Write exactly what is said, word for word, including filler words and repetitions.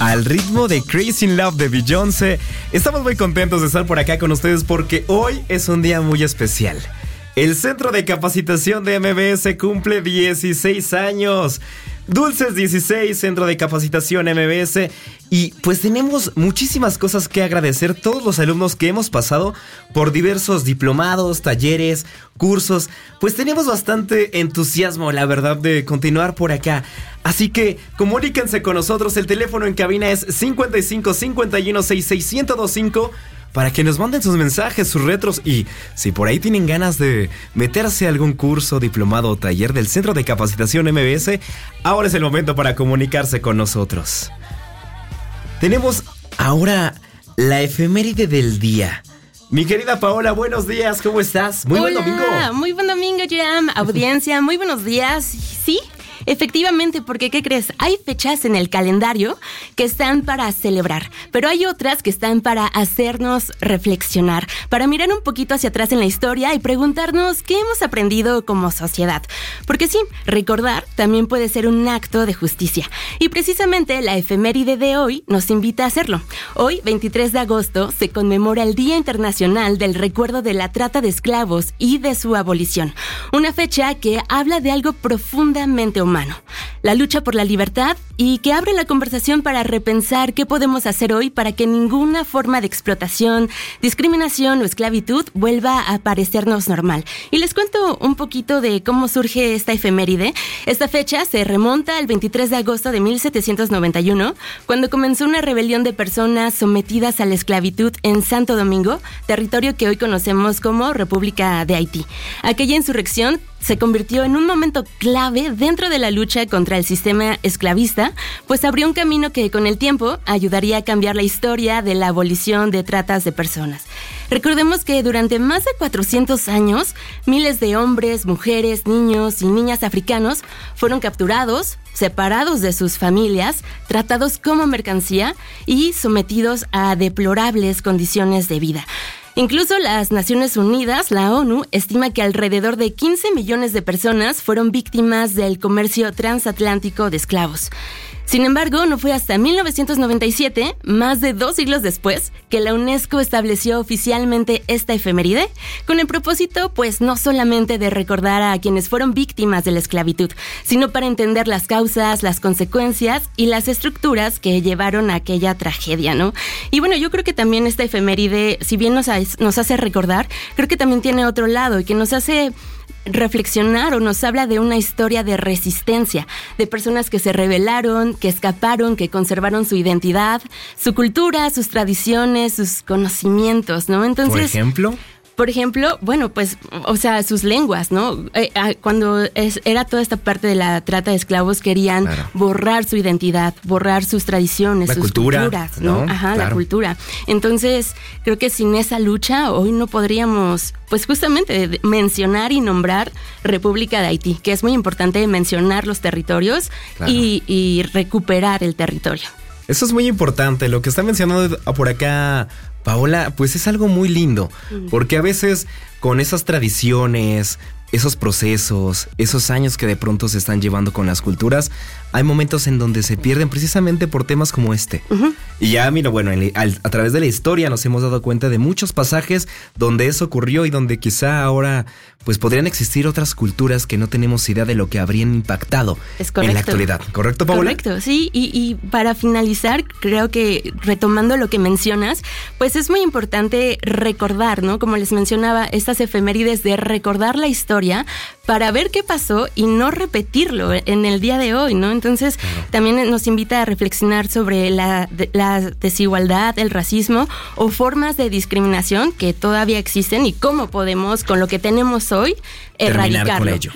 al ritmo de Crazy in Love de Beyoncé. Estamos muy contentos de estar por acá con ustedes porque hoy es un día muy especial. El Centro de Capacitación de M B S cumple dieciséis años. Dulces dieciséis, Centro de Capacitación M B S. Y pues tenemos muchísimas cosas que agradecer todos los alumnos que hemos pasado por diversos diplomados, talleres, cursos. Pues tenemos bastante entusiasmo, la verdad, de continuar por acá. Así que comuníquense con nosotros. El teléfono en cabina es cincuenta y cinco, cincuenta y uno, sesenta y seis, ciento veinticinco para que nos manden sus mensajes, sus retros. Y si por ahí tienen ganas de meterse a algún curso, diplomado o taller del Centro de Capacitación M B S, ahora es el momento para comunicarse con nosotros. Tenemos ahora la efeméride del día. Mi querida Paola, buenos días, ¿cómo estás? Muy Hola, buen domingo. Muy buen domingo, Jam. Audiencia, muy buenos días. Sí, efectivamente, porque ¿qué crees? Hay fechas en el calendario que están para celebrar, pero hay otras que están para hacernos reflexionar, para mirar un poquito hacia atrás en la historia y preguntarnos qué hemos aprendido como sociedad. Porque sí, recordar también puede ser un acto de justicia. Y precisamente la efeméride de hoy nos invita a hacerlo. Hoy, veintitrés de agosto, se conmemora el Día Internacional del Recuerdo de la Trata de Esclavos y de su abolición. Una fecha que habla de algo profundamente humano. Humano, la lucha por la libertad y que abre la conversación para repensar qué podemos hacer hoy para que ninguna forma de explotación, discriminación o esclavitud vuelva a parecernos normal. Y les cuento un poquito de cómo surge esta efeméride. Esta fecha se remonta al veintitrés de agosto de mil setecientos noventa y uno, cuando comenzó una rebelión de personas sometidas a la esclavitud en Santo Domingo, territorio que hoy conocemos como República de Haití. Aquella insurrección se convirtió en un momento clave dentro de la lucha contra el sistema esclavista, pues abrió un camino que con el tiempo ayudaría a cambiar la historia de la abolición de tratas de personas. Recordemos que durante más de cuatrocientos años, miles de hombres, mujeres, niños y niñas africanos fueron capturados, separados de sus familias, tratados como mercancía y sometidos a deplorables condiciones de vida. Incluso las Naciones Unidas, la ONU, estima que alrededor de quince millones de personas fueron víctimas del comercio transatlántico de esclavos. Sin embargo, no fue hasta mil novecientos noventa y siete, más de dos siglos después, que la UNESCO estableció oficialmente esta efeméride, con el propósito, pues, no solamente de recordar a quienes fueron víctimas de la esclavitud, sino para entender las causas, las consecuencias y las estructuras que llevaron a aquella tragedia, ¿no? Y bueno, yo creo que también esta efeméride, si bien nos, nos hace recordar, creo que también tiene otro lado y que nos hace reflexionar o nos habla de una historia de resistencia, de personas que se rebelaron, que escaparon, que conservaron su identidad, su cultura, sus tradiciones, sus conocimientos, ¿no? Entonces, ¿por ejemplo? Por ejemplo, bueno, pues, o sea, sus lenguas, ¿no? Eh, cuando es, era toda esta parte de la trata de esclavos, querían claro. borrar su identidad, borrar sus tradiciones, la sus cultura, culturas, ¿no? ¿no? Ajá, claro. la cultura. Entonces, creo que sin esa lucha, hoy no podríamos, pues, justamente mencionar y nombrar República de Haití, que es muy importante mencionar los territorios claro. y, y recuperar el territorio. Eso es muy importante. Lo que está mencionando por acá Paola, pues es algo muy lindo, porque a veces con esas tradiciones, esos procesos, esos años que de pronto se están llevando con las culturas, hay momentos en donde se pierden precisamente por temas como este. Uh-huh. Y ya, mira, bueno, en, a, a través de la historia nos hemos dado cuenta de muchos pasajes donde eso ocurrió y donde quizá ahora pues podrían existir otras culturas que no tenemos idea de lo que habrían impactado en la actualidad. ¿Correcto, Paola? Correcto, sí. Y, y para finalizar, creo que retomando lo que mencionas, pues es muy importante recordar, ¿no? Como les mencionaba, estas efemérides de recordar la historia para ver qué pasó y no repetirlo en el día de hoy, ¿no? Entonces, claro. también nos invita a reflexionar sobre la, la desigualdad, el racismo o formas de discriminación que todavía existen y cómo podemos, con lo que tenemos hoy, erradicarlo. Terminar con ello.